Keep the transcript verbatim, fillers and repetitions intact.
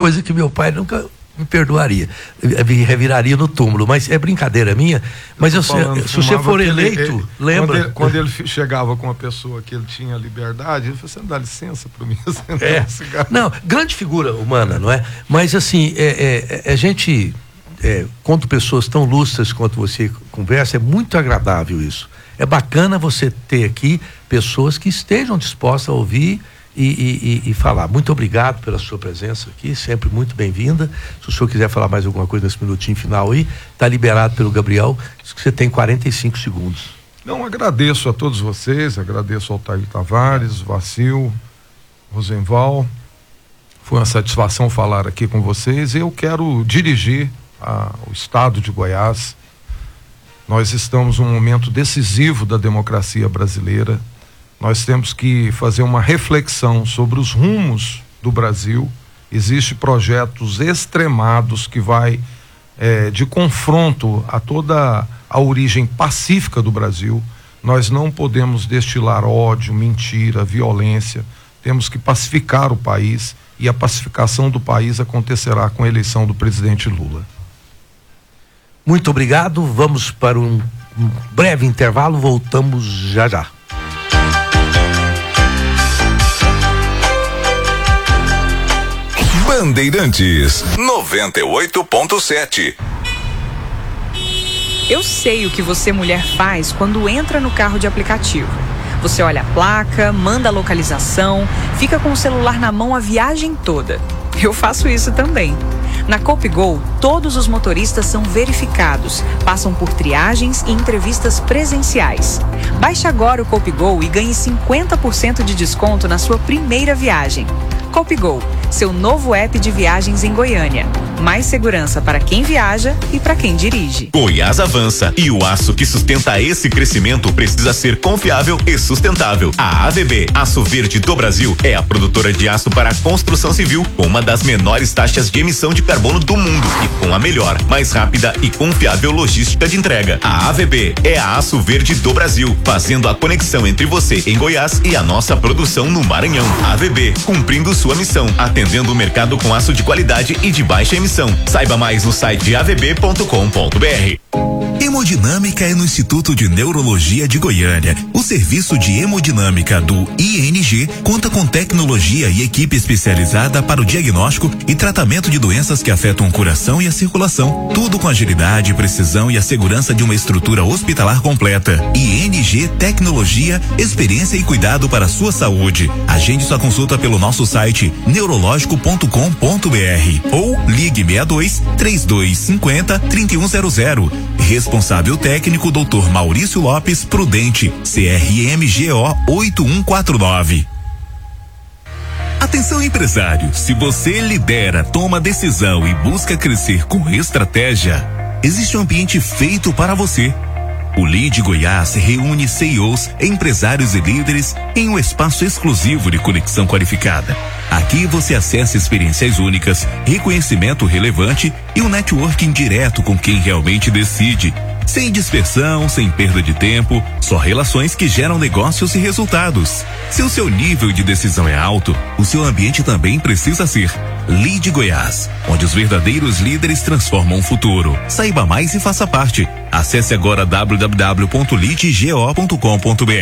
coisa que meu pai nunca me perdoaria, me reviraria no túmulo, mas é brincadeira minha, mas eu, falando, se você for eleito, ele, ele, lembra? Quando ele, quando ele chegava com uma pessoa que ele tinha liberdade, ele falou, você não dá licença para mim? É. Não, grande figura humana, não é? Mas assim, é, é, é gente, é, quando pessoas tão lustras quanto você conversa, é muito agradável isso. É bacana você ter aqui pessoas que estejam dispostas a ouvir E, e, e falar. Muito obrigado pela sua presença aqui, sempre muito bem-vinda. Se o senhor quiser falar mais alguma coisa nesse minutinho final aí, está liberado pelo Gabriel, diz que você tem quarenta e cinco segundos. Não, agradeço a todos vocês, agradeço ao Altair Tavares, Vacil, Rosenval, foi uma satisfação falar aqui com vocês. Eu quero dirigir a, o estado de Goiás. Nós estamos num momento decisivo da democracia brasileira. Nós temos que fazer uma reflexão sobre os rumos do Brasil. Existem projetos extremados que vai é, de confronto a toda a origem pacífica do Brasil. Nós não podemos destilar ódio, mentira, violência. Temos que pacificar o país e a pacificação do país acontecerá com a eleição do presidente Lula. Muito obrigado. Vamos para um, um breve intervalo. Voltamos já já. Bandeirantes noventa e oito ponto sete. Eu sei o que você, mulher, faz quando entra no carro de aplicativo. Você olha a placa, manda a localização, fica com o celular na mão a viagem toda. Eu faço isso também. Na CopeGo, todos os motoristas são verificados, passam por triagens e entrevistas presenciais. Baixe agora o CopeGo e ganhe cinquenta por cento de desconto na sua primeira viagem. CopeGo, seu novo app de viagens em Goiânia. Mais segurança para quem viaja e para quem dirige. Goiás avança e o aço que sustenta esse crescimento precisa ser confiável e sustentável. A A V B, Aço Verde do Brasil, é a produtora de aço para a construção civil com uma das menores taxas de emissão de carbono do mundo e com a melhor, mais rápida e confiável logística de entrega. A A V B é a Aço Verde do Brasil, fazendo a conexão entre você em Goiás e a nossa produção no Maranhão. A V B, cumprindo sua missão, atendendo o mercado com aço de qualidade e de baixa emissão. Saiba mais no site a v b ponto com ponto b r. Hemodinâmica é no Instituto de Neurologia de Goiânia. O serviço de hemodinâmica do I N G conta com tecnologia e equipe especializada para o diagnóstico e tratamento de doenças que afetam o coração e a circulação. Tudo com agilidade, precisão e a segurança de uma estrutura hospitalar completa. I N G Tecnologia, experiência e cuidado para a sua saúde. Agende sua consulta pelo nosso site neurológico ponto com ponto b r ou ligue seis dois, três dois cinco zero, três um zero zero. Responsável técnico doutor Maurício Lopes Prudente, C R M G O oito um quatro nove. Atenção, empresário, se você lidera, toma decisão e busca crescer com estratégia, existe um ambiente feito para você. O Lead Goiás reúne C E Os, empresários e líderes em um espaço exclusivo de conexão qualificada. Aqui você acessa experiências únicas, reconhecimento relevante e um networking direto com quem realmente decide. Sem dispersão, sem perda de tempo, só relações que geram negócios e resultados. Se o seu nível de decisão é alto, o seu ambiente também precisa ser. Lead Goiás, onde os verdadeiros líderes transformam o futuro. Saiba mais e faça parte. Acesse agora w w w ponto lead go ponto com ponto b r.